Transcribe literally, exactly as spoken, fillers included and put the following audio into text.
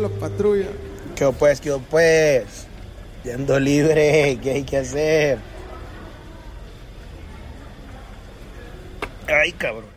las patrullas. ¿Qué pues, qué pues? Yendo libre, ¿qué hay que hacer? Ay, cabrón.